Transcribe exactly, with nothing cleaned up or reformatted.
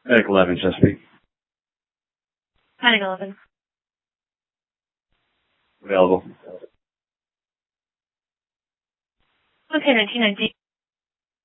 Medic eleven, Chesapeake. Medic eleven. Available. Okay, nineteen ninety.